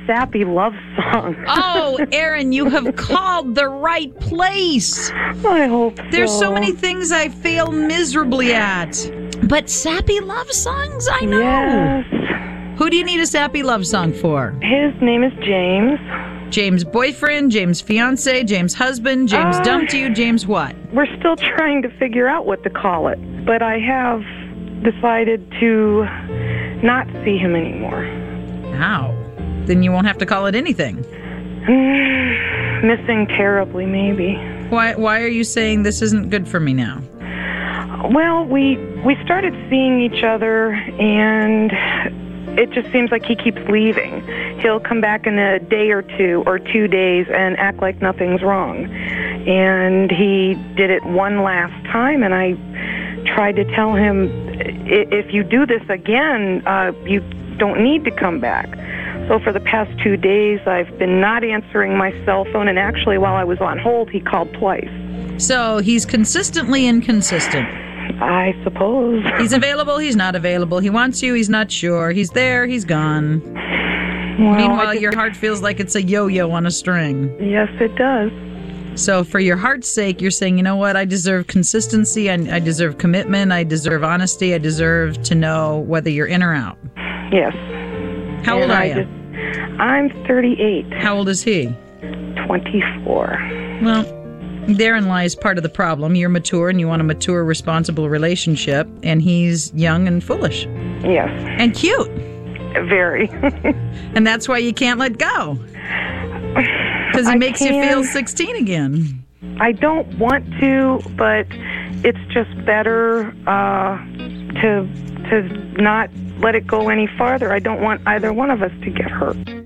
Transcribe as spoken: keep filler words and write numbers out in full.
sappy love song. Oh, Erin, you have called the right place. I hope so. There's so many things I fail miserably at. But sappy love songs, I know. Yes. Who do you need a sappy love song for? His name is James. James boyfriend, James fiance, James husband, James Uh, dumped you, James what? We're still trying to figure out what to call it, but I have decided to not see him anymore. How? Then you won't have to call it anything. Missing terribly, maybe. Why Why are you saying this isn't good for me now? Well, we we started seeing each other, and it just seems like he keeps leaving. He'll come back in a day or two or two days and act like nothing's wrong. And he did it one last time, and I tried to tell him, if you do this again, uh, you don't need to come back. So for the past two days, I've been not answering my cell phone, and actually while I was on hold, he called twice. So he's consistently inconsistent. I suppose. He's available, he's not available. He wants you, he's not sure. He's there, he's gone. Well, Meanwhile, I just- your heart feels like it's a yo-yo on a string. Yes, it does. So for your heart's sake, you're saying, you know what, I deserve consistency, I, I deserve commitment, I deserve honesty, I deserve to know whether you're in or out. Yes. How old And are I you? Just, I'm thirty-eight. How old is he? twenty-four. Well, therein lies part of the problem. You're mature and you want a mature, responsible relationship, and he's young and foolish. Yes. And cute. Very. And that's why you can't let go. Because he I makes you can. feel sixteen again. I don't want to, but it's just better uh, to to not let it go any farther. I don't want either one of us to get hurt.